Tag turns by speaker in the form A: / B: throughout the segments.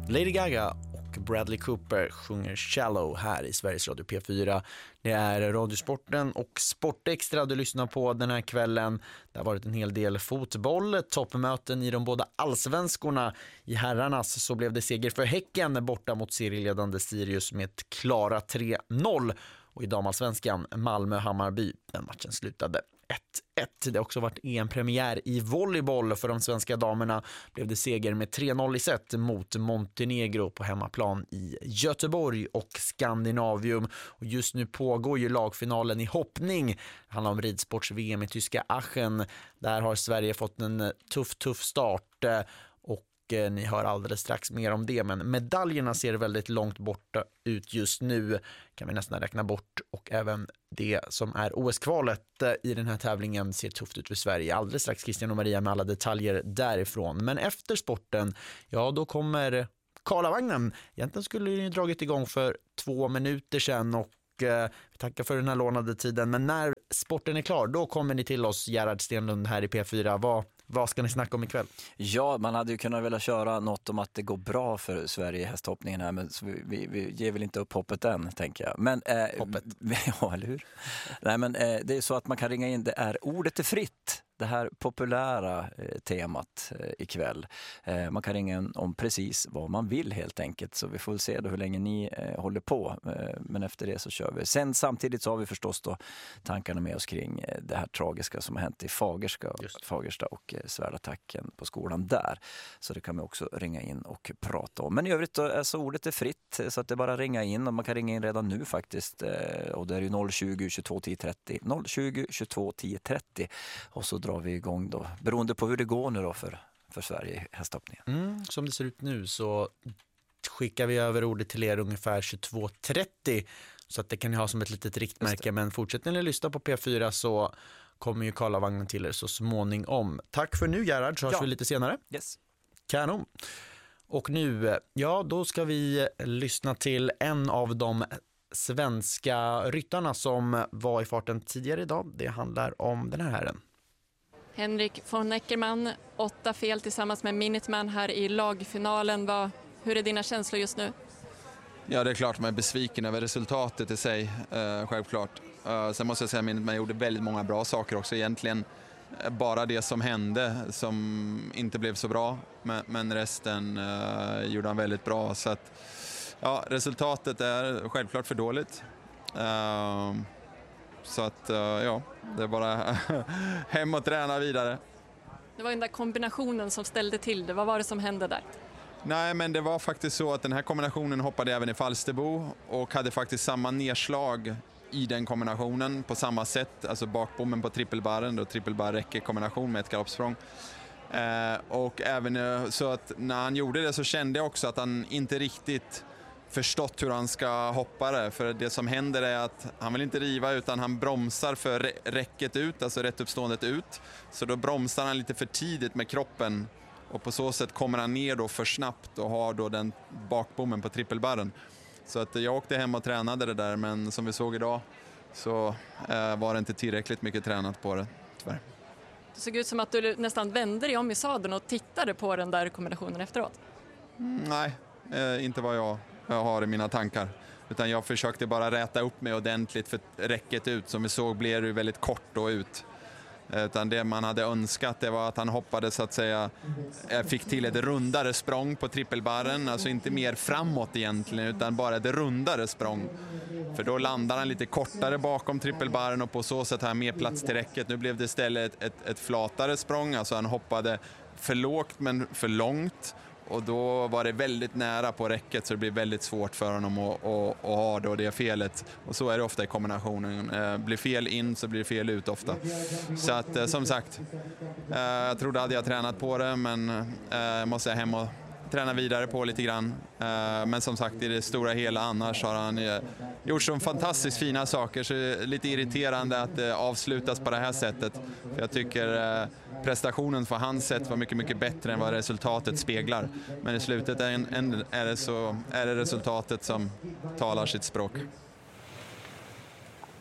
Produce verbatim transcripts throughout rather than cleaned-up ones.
A: Lady Gaga och Bradley Cooper sjunger Shallow här i Sveriges Radio P fyra. Det är Radiosporten och Sportextra du lyssnar på den här kvällen. Det har varit en hel del fotboll, toppmöten i de båda allsvenskorna. I herrarnas så blev det seger för Häcken borta mot serieledande Sirius med ett klara tre noll. Och i damallsvenskan Malmö-Hammarby, den matchen slutade ett ett. Det har också varit E M-premiär i volleyboll för de svenska damerna. Blev det seger med tre noll i set mot Montenegro på hemmaplan i Göteborg och Skandinavium. Och just nu pågår ju lagfinalen i hoppning. Det handlar om ridsports-V M i tyska Aachen. Där har Sverige fått en tuff, tuff start. Och ni hör alldeles strax mer om det, men medaljerna ser väldigt långt borta ut just nu, kan vi nästan räkna bort, och även det som är O S-kvalet i den här tävlingen ser tufft ut för Sverige. Alldeles strax Christian och Maria med alla detaljer därifrån, men efter sporten, ja då kommer Karlavagnen. Egentligen skulle den ju dragit igång för två minuter sedan och eh, vi tackar för den här lånade tiden, men när sporten är klar då kommer ni till oss, Gerhard Stenlund här i P fyra. Vad Vad ska ni snacka om ikväll?
B: Ja, man hade ju kunnat vilja köra något om att det går bra för Sverige i hästhoppningen här, men vi, vi, vi ger väl inte upp hoppet än, tänker jag. Men, eh,
A: hoppet?
B: Ja, eller hur? Nej, men eh, det är så att man kan ringa in, det är ordet är fritt. Det här populära eh, temat eh, ikväll. Eh, man kan ringa in om precis vad man vill helt enkelt. Så vi får väl se då hur länge ni eh, håller på. Eh, men efter det så kör vi. Sen samtidigt så har vi förstås då tankarna med oss kring eh, det här tragiska som har hänt i Fagersta, Fagersta och eh, svärdattacken på skolan där. Så det kan man också ringa in och prata om. Men i övrigt då, alltså, ordet är fritt så att det är bara ringa in. Och man kan ringa in redan nu faktiskt. Eh, och det är ju noll tjugo, tjugotvå, tio trettio. noll tjugo, tjugotvå, tio trettio. Och så drar vi igång då, beroende på hur det går nu då för, för Sverige i hästhoppningen.
A: Mm, som det ser ut nu så skickar vi över ordet till er ungefär tjugotvå trettio så att det kan ni ha som ett litet riktmärke, men fortsätter ni lyssna på P fyra så kommer ju Karlavagnen till er så småningom. Tack för nu Gerhard, så hörs
B: ja.
A: vi lite senare.
B: Yes.
A: Kanon. Och nu, ja då ska vi lyssna till en av de svenska ryttarna som var i farten tidigare idag. Det handlar om den här herren.
C: Henrik von Eckermann, åtta fel tillsammans med Minuteman här i lagfinalen. Vad, hur är dina känslor just nu?
D: Ja, det är klart man är besviken över resultatet i sig, eh, självklart. Eh, sen måste jag säga att Minuteman gjorde väldigt många bra saker också. Egentligen bara det som hände som inte blev så bra, men, men resten eh, gjorde han väldigt bra. Så att, ja, resultatet är självklart för dåligt. Eh, Så att, ja, det är bara hem och träna vidare.
C: Det var den där kombinationen som ställde till det. Vad var det som hände där?
D: Nej, men det var faktiskt så att den här kombinationen hoppade även i Falsterbo och hade faktiskt samma nedslag i den kombinationen på samma sätt. Alltså bakbommen på trippelbarren, då trippelbar räcker kombination med ett galoppsprång. Eh, och även så att när han gjorde det så kände jag också att han inte riktigt förstått hur han ska hoppa det. För det som händer är att han vill inte riva utan han bromsar för räcket ut, alltså rätt uppståendet ut. Så då bromsar han lite för tidigt med kroppen och på så sätt kommer han ner då för snabbt och har då den bakbommen på trippelbarren. Så att jag åkte hem och tränade det där, men som vi såg idag så eh, var det inte tillräckligt mycket tränat på det, tyvärr.
C: Det såg ut som att du nästan vände dig om i sadeln och tittade på den där kombinationen efteråt.
D: Mm, nej, eh, inte vad jag, jag har i mina tankar. Utan jag försökte bara räta upp mig ordentligt för räcket ut. Som vi såg blev det väldigt kort och ut. Utan det man hade önskat det var att han hoppade så att säga, fick till ett rundare språng på trippelbarren, alltså inte mer framåt egentligen utan bara ett rundare språng. För då landar han lite kortare bakom trippelbarren och på så sätt har han mer plats till räcket. Nu blev det istället ett, ett, ett flatare språng, alltså han hoppade för lågt men för långt. Och då var det väldigt nära på räcket så det blir väldigt svårt för honom att, att, att ha då det felet. Och så är det ofta i kombinationen. Eh, blir fel in så blir det fel ut ofta. Så att eh, som sagt, eh, jag trodde att jag tränat på det men eh, måste jag hem och träna vidare på lite grann. Eh, men som sagt i det stora hela annars har han eh, gjort så fantastiskt fina saker så det är lite irriterande att det eh, avslutas på det här sättet. För jag tycker eh, prestationen för hans sätt var mycket, mycket bättre än vad resultatet speglar. Men i slutet är, en, är, det, så, är det resultatet som talar sitt språk.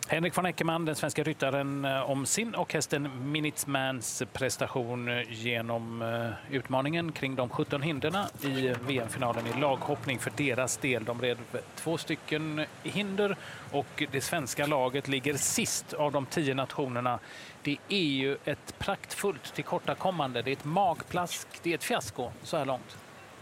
E: Henrik von Eckermann, den svenska ryttaren, om sin och hästen Minutemans prestation genom utmaningen kring de sjutton hinderna i V M-finalen i laghoppning för deras del. De red två stycken hinder och det svenska laget ligger sist av de tio nationerna. Det är ju ett praktfullt tillkortakommande. Det är ett magplask, det är ett fiasko så här långt.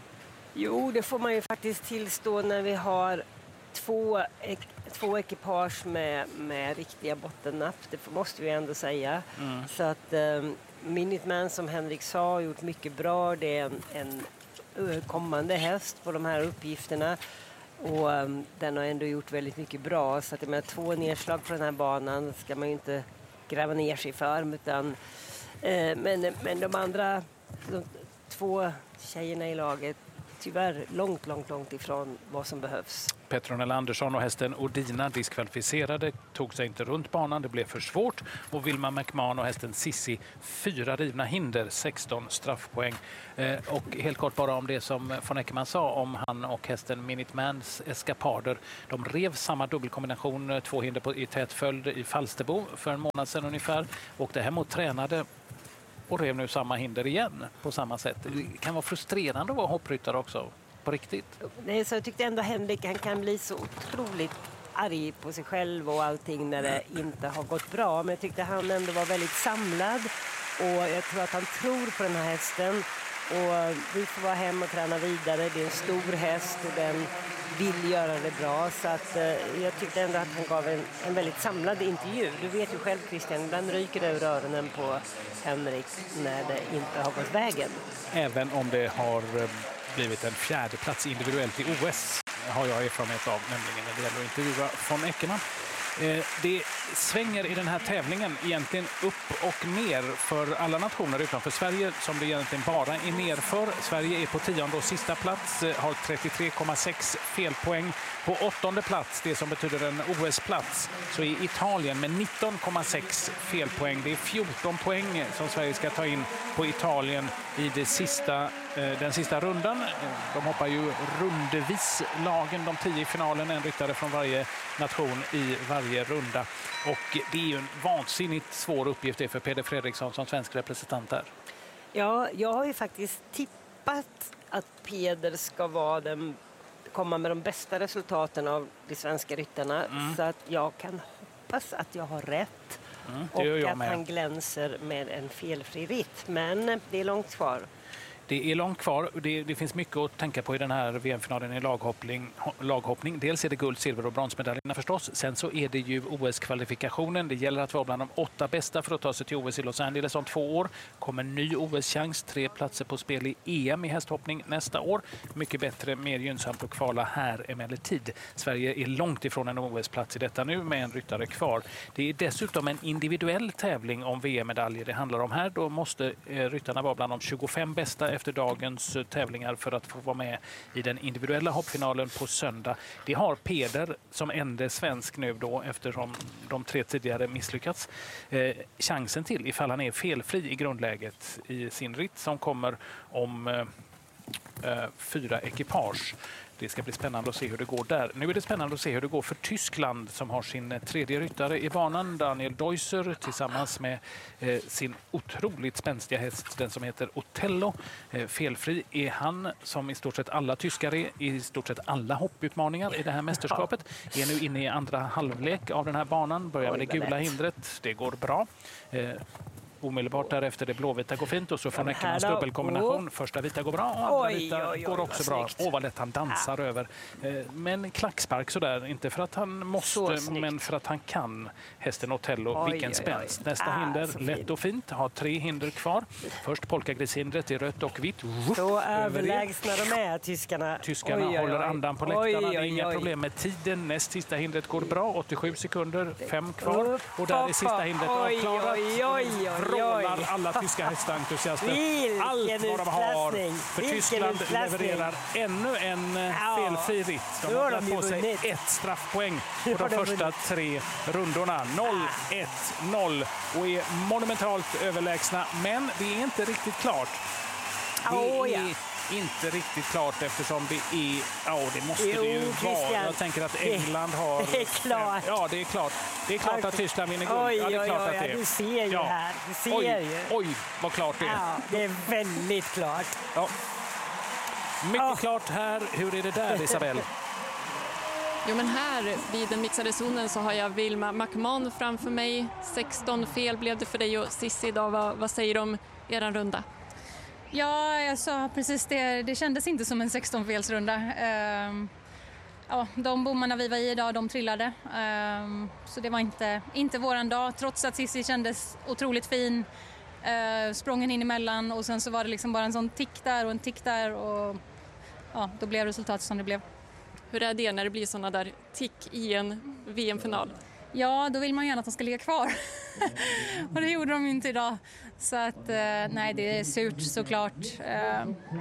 F: Jo, det får man ju faktiskt tillstå när vi har två, ek, två ekipage med, med riktiga bottennapp. Det måste vi ändå säga. Mm. Så att eh, Minuteman, som Henrik sa, har gjort mycket bra. Det är en, en kommande häst på de här uppgifterna. Och um, den har ändå gjort väldigt mycket bra. Så att med två nedslag på den här banan ska man ju inte gräva ner sig för. Utan, eh, men, men de andra de två tjejerna i laget tyvärr långt, långt, långt ifrån vad som behövs.
E: Petronella Andersson och hästen Odina diskvalificerade, tog sig inte runt banan, det blev för svårt. Och Wilma McMahon och hästen Sissi, fyra rivna hinder, sexton straffpoäng. Eh, och helt kort bara om det som von Eckermann sa om han och hästen Minutemans eskapader. De rev samma dubbelkombination, två hinder på, i tät följd i Falsterbo för en månad sedan ungefär. Och det hem och tränade och rev nu samma hinder igen på samma sätt. Det kan vara frustrerande att vara hoppryttare också, på riktigt.
F: Nej, så jag tyckte ändå Henrik, han kan bli så otroligt arg på sig själv och allting när det inte har gått bra. Men jag tyckte han ändå var väldigt samlad och jag tror att han tror på den här hästen. Och vi får vara hem och träna vidare. Det är en stor häst och den vill göra det bra. Så att, eh, jag tyckte ändå att han gav en, en väldigt samlad intervju. Du vet ju själv, Christian, ibland ryker det ur öronen på Henrik när det inte har gått vägen.
E: Även om det har blivit en fjärde plats individuellt i O S har jag erfarenhet av, nämligen när det gäller att intervjua von Eckermann. Det svänger i den här tävlingen egentligen upp och ner för alla nationer utanför Sverige, som det egentligen bara är ner för. Sverige är på tionde och sista plats, har trettiotre komma sex felpoäng. På åttonde plats, det som betyder en O S-plats, så är Italien med nitton komma sex felpoäng. Det är fjorton poäng som Sverige ska ta in på Italien i det sista, den sista rundan. De hoppar ju rundvis lagen, de tio i finalen, en ryttare från varje nation i varje runda. Och det är ju en vansinnigt svår uppgift det för Peder Fredriksson som svensk representant där.
F: Ja, jag har ju faktiskt tippat att Peder ska vara den, komma med de bästa resultaten av de svenska ryttarna. Mm. Så att jag kan hoppas att jag har rätt. Mm, och att med. han glänser med en felfri ritt. Men det är långt kvar.
E: Det är långt kvar. Det, det finns mycket att tänka på i den här V M-finalen i laghoppning, laghoppning. Dels är det guld, silver och bronsmedaljerna förstås. Sen så är det ju O S-kvalifikationen. Det gäller att vara bland de åtta bästa för att ta sig till O S i Los Angeles om två år. Kommer en ny O S-chans, tre platser på spel i E M i hästhoppning nästa år. Mycket bättre, mer gynnsamt att kvala här emellertid. Sverige är långt ifrån en O S-plats i detta nu med en ryttare kvar. Det är dessutom en individuell tävling om V M-medaljer det handlar om här. Då måste eh, ryttarna vara bland de tjugofem bästa efter dagens tävlingar för att få vara med i den individuella hoppfinalen på söndag. Det har Peder som enda svensk nu då, eftersom de tre tidigare misslyckats, eh, chansen till ifall han är felfri i grundläget i sin ritt som kommer om eh, fyra ekipage. Det ska bli spännande att se hur det går där. Nu är det spännande att se hur det går för Tyskland som har sin tredje ryttare i banan, Daniel Deusser, tillsammans med eh, sin otroligt spänstiga häst, den som heter Otello. Eh, felfri är han, som i stort sett alla tyskar är, i stort sett alla hopputmaningar i det här mästerskapet. Är nu inne i andra halvlek av den här banan, börjar med det gula hindret. Det går bra. Eh, Omedelbart därefter det blåvita går fint och så från Eckermanns dubbelkombination. Första vita går bra och andra oj, vita oj, oj, går också bra. Åh, vad lätt han dansar ja. över. Men klackspark sådär, inte för att han måste men för att han kan. Hästen Otello, oj, vilken spänst. Nästa ah, hinder, lätt och fint, har tre hinder kvar. Först polkagrisshindret i rött och vitt.
F: Så överlägsna de är, tyskarna.
E: Tyskarna oj, håller oj, andan på läktarna. Det är inga problem med tiden. Näst sista hindret går bra, åttiosju sekunder, fem kvar. Och där är sista hindret avklarat.
F: Oj, oj, oj.
E: Rålar alla tyska hästentusiaster. Allt vad de har. För Tyskland levererar ännu en felfri ritt. De har dragit på sig ett straffpoäng på de första tre rundorna. noll ett noll och är monumentalt överlägsna. Men det är inte riktigt klart. Det är inte riktigt klart eftersom det är, ja det måste
F: Jo,
E: det ju vara.
F: Christian.
E: Jag tänker att England har...
F: Det är klart.
E: Ja, det är klart. Det är klart att Tyskland vinner guld.
F: Oj,
E: Ja, det är
F: oj,
E: klart
F: oj,
E: att det är.
F: du ser ju
E: Ja.
F: här. Du ser
E: Oj,
F: ju.
E: oj, vad klart det är.
F: Ja, det är väldigt klart.
E: Ja. Mycket
F: Ja.
E: klart här. Hur är det där, Isabel?
C: Jo, men här vid den mixade zonen så har jag Vilma McMahon framför mig. sexton fel blev det för dig och Sissi idag. Vad, vad säger du om er runda?
G: Ja, jag sa precis det. Det kändes inte som en sexton-felsrunda. Ehm, ja, de bommarna vi var i idag, de trillade. Ehm, så det var inte, inte våran dag, trots att Sissi kändes otroligt fin. Ehm, sprången in emellan och sen så var det liksom bara en sån tick där och en tick där. Och ja, då blev resultatet som det blev.
C: Hur är det när det blir såna där tick i en V M-final?
G: Ja, då vill man gärna att de ska ligga kvar. Och det gjorde de inte idag. Så att, eh, nej, det är surt såklart. Eh,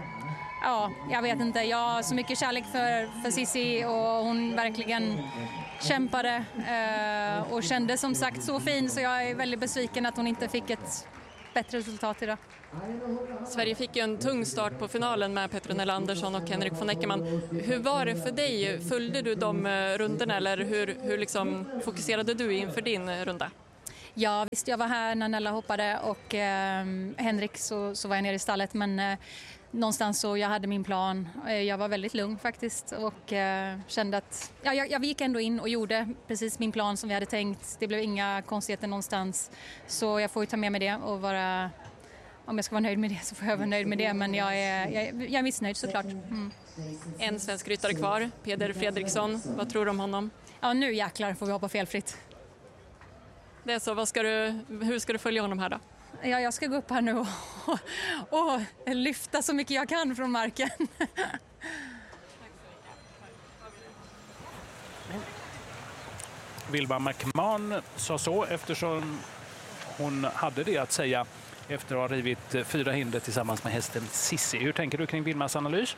G: ja, jag vet inte. Jag har så mycket kärlek för, för Sissi och hon verkligen kämpade. Eh, och kände som sagt så fin så jag är väldigt besviken att hon inte fick ett bättre resultat idag.
C: Sverige fick ju en tung start på finalen med Petronella Andersson och Henrik von Eckermann. Hur var det för dig? Följde du de rundorna eller hur, hur liksom fokuserade du inför din runda?
G: Ja, visst, jag var här när Nella hoppade och eh, Henrik så, så var jag nere i stallet men eh, någonstans så jag hade min plan. Eh, jag var väldigt lugn faktiskt och eh, kände att ja, jag, jag gick ändå in och gjorde precis min plan som vi hade tänkt. Det blev inga konstigheter någonstans så jag får ju ta med mig det och vara, om jag ska vara nöjd med det så får jag vara nöjd med det men jag är, jag, jag är missnöjd såklart. Mm.
C: En svensk ryttare kvar, Peder Fredriksson. Vad tror du om honom?
G: Ja, nu jäklar får vi hoppa felfritt.
C: Det är så, vad ska du, hur ska du följa honom här då?
G: Ja, jag ska gå upp här nu och, och, och lyfta så mycket jag kan från marken.
E: Vilma McMahon sa så eftersom hon hade det att säga efter att ha rivit fyra hinder tillsammans med hästen Sissi. Hur tänker du kring Vilmas analys?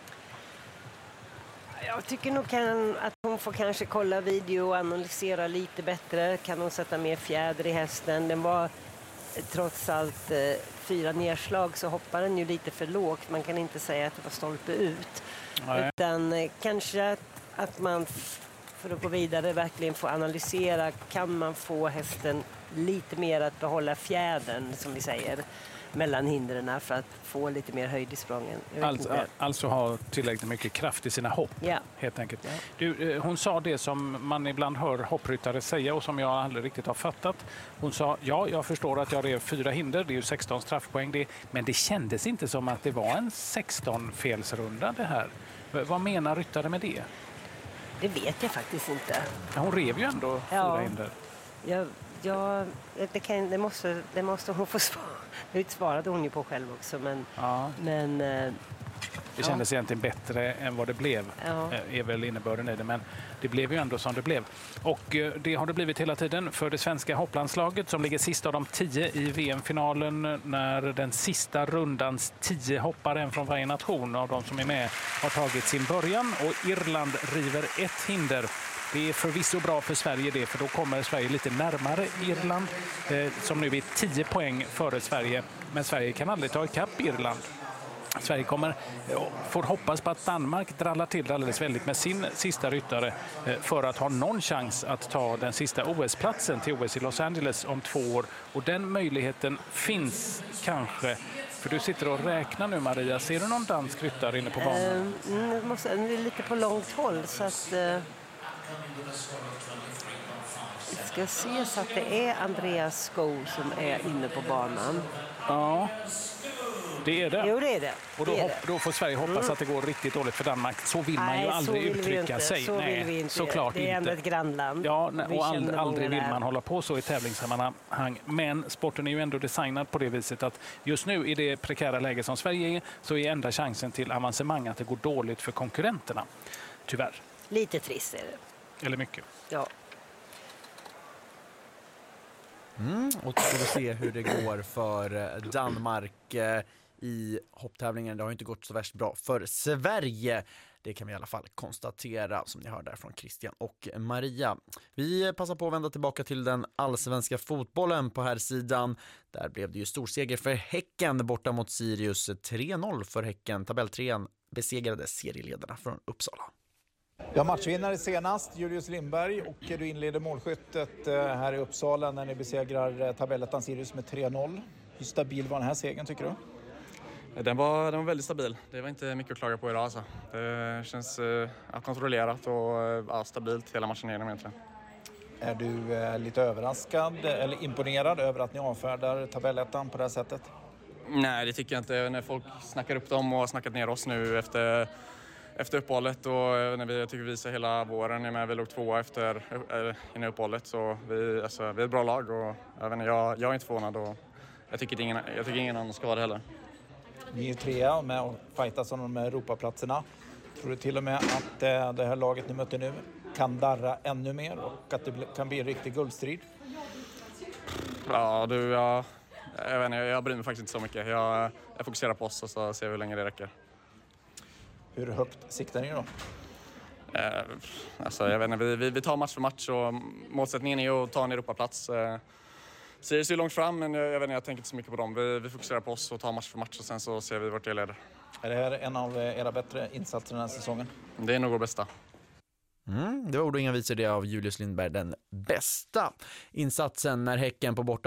F: Jag tycker nog kan, att hon får kanske kolla video och analysera lite bättre. Kan hon sätta mer fjäder i hästen? Den var trots allt eh, fyra nedslag så hoppar den ju lite för lågt. Man kan inte säga att det var stolpe ut.
E: Nej.
F: Utan eh, kanske att, att man för att gå vidare verkligen får analysera. Kan man få hästen lite mer att behålla fjädern som vi säger mellan hindren för att få lite mer höjd i sprången.
E: Alltså, alltså ha tillräckligt mycket kraft i sina hopp,
F: ja.
E: helt enkelt. Ja. Du, hon sa det som man ibland hör hoppryttare säga och som jag aldrig riktigt har fattat. Hon sa, ja, jag förstår att jag rev fyra hinder, det är ju sexton straffpoäng, det, men det kändes inte som att det var en sexton-felsrunda det här. V- vad menar ryttare med det?
F: Det vet jag faktiskt inte.
E: Ja, hon rev ju ändå fyra
F: ja.
E: hinder.
F: Jag, jag, det, kan, det, måste, det måste hon få svara. Det svarade hon ju på själv också. Men,
E: Ja.
F: men,
E: Det
F: ja.
E: kändes egentligen bättre än vad det blev,
F: Ja.
E: är väl innebörden i det. Men det blev ju ändå som det blev. Och eh, det har det blivit hela tiden för det svenska hopplandslaget som ligger sist av de tio i V M-finalen när den sista rundans tio hoppare, en från varje nation av de som är med, har tagit sin början. Och Irland river ett hinder. Det är förvisso bra för Sverige det, för då kommer Sverige lite närmare Irland eh, som nu är tio poäng före Sverige. Men Sverige kan aldrig ta ikapp Irland. Sverige kommer, får hoppas på att Danmark drallar till alldeles väldigt med sin sista ryttare för att ha någon chans att ta den sista O S-platsen till O S i Los Angeles om två år. Och den möjligheten finns kanske. För du sitter och räknar nu, Maria. Ser du någon dansk ryttare inne på banan?
F: Uh, det, måste, det är lite på långt håll så att... Uh, vi ska se så att det är Andreas Sko som är inne på banan.
E: Ja. Det är det.
F: Jo, det är det.
E: Och då,
F: det är
E: hopp,
F: det.
E: då får Sverige hoppas
F: Mm.
E: att det går riktigt dåligt för Danmark. Så vill man
F: Nej,
E: ju aldrig
F: så vill vi
E: uttrycka
F: inte.
E: sig.
F: Så
E: Nej,
F: vill vi inte.
E: såklart
F: det är ändå
E: inte.
F: ett grannland.
E: Ja, nej,
F: Vi
E: och
F: känner
E: ald-
F: många
E: aldrig vill
F: där.
E: man hålla på så i tävlingssammanhang. Men sporten är ju ändå designad på det viset att just nu i det prekära läge som Sverige är så är enda chansen till avancemang att det går dåligt för konkurrenterna. Tyvärr.
F: Lite trist är det.
E: Eller mycket.
F: Ja.
A: Mm, och då ska vi se hur det går för Danmark eh, i hopptävlingen. Det har inte gått så värst bra för Sverige. Det kan vi i alla fall konstatera, som ni hör där från Christian och Maria. Vi passar på att vända tillbaka till den allsvenska fotbollen på här sidan. Där blev det ju storseger för Häcken borta mot Sirius. tre noll för Häcken. Tabelltrean besegrade serieledarna från Uppsala.
H: Ja, matchvinnare senast, Julius Lindberg, och du inleder målskyttet här i Uppsala när ni besegrar tabellettan Sirius med tre noll. Hur stabil var den här segern tycker du?
I: Den var, den var väldigt stabil. Det var inte mycket att klaga på idag. Alltså. Det känns eh, kontrollerat och eh, stabilt hela matchen igenom egentligen.
H: Är du eh, lite överraskad eller imponerad över att ni avfärdar tabellettan på det här sättet?
I: Nej, det tycker jag inte. När folk snackar upp dem och har snackat ner oss nu efter, efter uppehållet och när vi tycker vi visar hela våren när vi låg tvåa efter äh, innan uppehållet. Så vi, alltså, vi är ett bra lag och jag, vet inte, jag, jag är inte förvånad och jag tycker ingen, jag tycker ingen annan ska vara det heller.
H: Ni är trea med och fightas om de här Europaplatserna. Tror du till och med att eh, det här laget ni möter nu kan darra ännu mer och att det kan bli en riktig guldstrid?
I: Ja, du, jag, jag, vet inte, jag bryr mig faktiskt inte så mycket. Jag, jag fokuserar på oss och så ser vi hur länge det räcker.
H: Hur högt siktar ni då?
I: Eh, alltså, jag vet inte, vi, vi, vi tar match för match och målsättningen är att ta en Europaplats. Eh, Sirius är långt fram, men jag, jag, vet inte, jag tänker inte så mycket på dem. Vi, vi fokuserar på oss och tar match för match och sen så ser vi vart det leder.
H: Är det här en av era bättre insatser den här säsongen?
I: Det är nog vår bästa.
A: Mm, det var ord och inga visor det av Julius Lindberg, den bästa insatsen när Häcken på borta